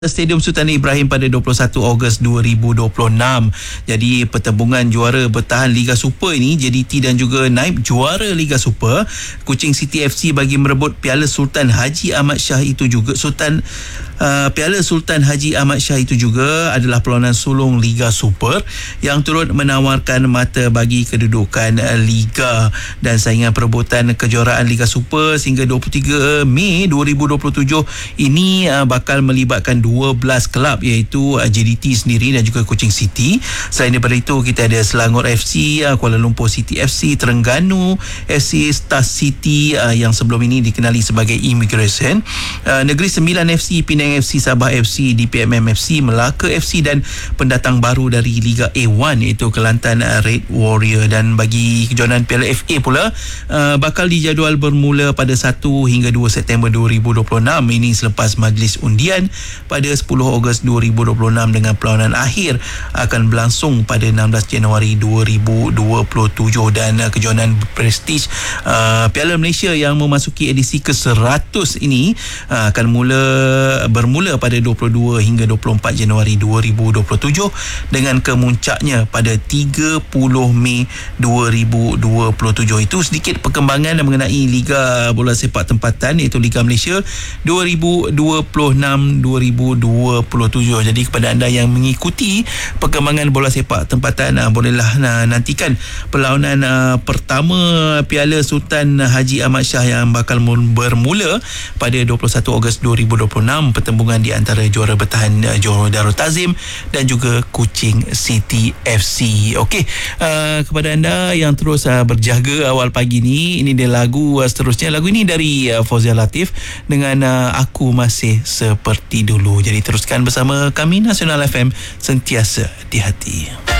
Stadium Sultan Ibrahim pada 21 Ogos 2026. Jadi pertembungan juara bertahan Liga Super ini, JDT dan juga naib juara Liga Super. Kuching City FC bagi merebut Piala Sultan Haji Ahmad Shah itu juga Piala Sultan Haji Ahmad Shah itu juga adalah perlawanan sulung Liga Super yang turut menawarkan mata bagi kedudukan Liga, dan saingan perebutan kejuaraan Liga Super sehingga 23 Mei 2027 ini bakal melibatkan 12 kelab, iaitu JDT sendiri dan juga Kuching City. Selain daripada itu, kita ada Selangor FC, Kuala Lumpur City FC, Terengganu FC, Star City yang sebelum ini dikenali sebagai Immigration, Negeri Sembilan FC, Penang FC, Sabah FC, DPMM FC, Melaka FC dan pendatang baru dari Liga A1 iaitu Kelantan Red Warrior. Dan bagi kejohanan Piala FA pula bakal dijadual bermula pada 1 hingga 2 September 2026 ini selepas majlis undian pada 10 Ogos 2026, dengan perlawanan akhir akan berlangsung pada 16 Januari 2027. Dan kejohanan prestij Piala Malaysia yang memasuki edisi ke-100 ini akan bermula pada 22 hingga 24 Januari 2027 dengan kemuncaknya pada 30 Mei 2027. Itu sedikit perkembangan mengenai Liga Bola Sepak Tempatan iaitu Liga Malaysia 2026-2027. Jadi kepada anda yang mengikuti perkembangan bola sepak tempatan, bolehlah nantikan perlawanan pertama Piala Sultan Haji Ahmad Shah yang bakal bermula pada 21 Ogos 2026, pertembungan di antara juara bertahan Johor Darul Ta'zim dan juga Kuching City FC. Okey, kepada anda yang terus berjaga awal pagi ini dia lagu seterusnya. Lagu ini dari Fauzia Latif dengan Aku Masih Seperti Dulu. Jadi teruskan bersama kami, Nasional FM, sentiasa di hati.